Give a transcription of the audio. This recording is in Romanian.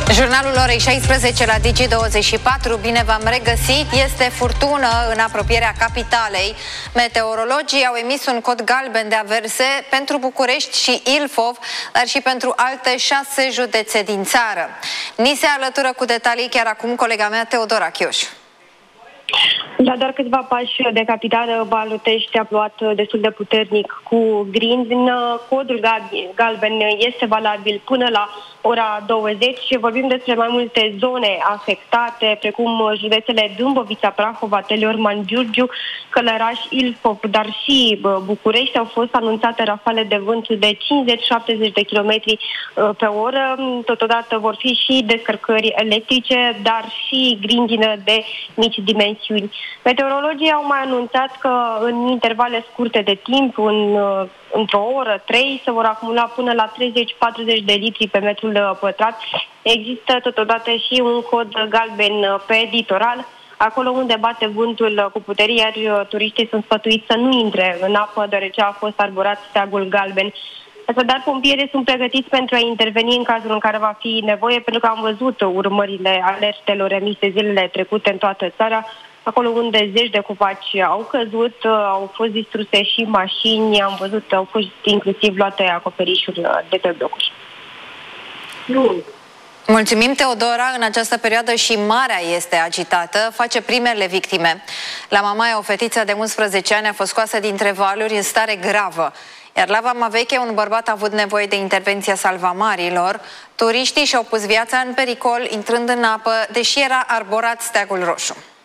Jurnalul orei 16 la Digi24, bine v-am regăsit. Este furtună în apropierea capitalei. Meteorologii au emis un cod galben de averse pentru București și Ilfov, dar și pentru alte 6 județe din țară. Ni se alătură cu detalii chiar acum colega mea Teodora Chioș. La doar câțiva pași de capitală, Balotești a plouat destul de puternic cu grinzi. Codul galben este valabil până la ora 20. Vorbim despre mai multe zone afectate, precum județele Dâmbovița, Prahova, Teleorman, Giurgiu, Călăraș, Ilfov, dar și București. Au fost anunțate rafale de vânt de 50-70 de km pe oră. Totodată vor fi și descărcări electrice, dar și grindină de mici dimensiuni. Meteorologii au mai anunțat că în intervale scurte de timp, într-o oră, 3, se vor acumula până la 30-40 de litri pe metrul pătrat. Există totodată și un cod galben pe litoral, acolo unde bate vântul cu putere, iar turiștii sunt sfătuiți să nu intre în apă, deoarece a fost arborat steagul galben. Așadar, pompierii sunt pregătiți pentru a interveni în cazul în care va fi nevoie, pentru că am văzut urmările alertelor emise zilele trecute în toată țara, acolo unde zeci de copaci au căzut, au fost distruse și mașini, am văzut, au fost inclusiv luate acoperișuri de pe blocuri. Mulțumim, Teodora. În această perioadă și marea este agitată, face primele victime. La Mamaia, o fetiță de 11 ani a fost scoasă dintre valuri în stare gravă. Iar la Vama Veche, un bărbat a avut nevoie de intervenția salvamarilor. Turiștii și-au pus viața în pericol intrând în apă, deși era arborat steagul roșu.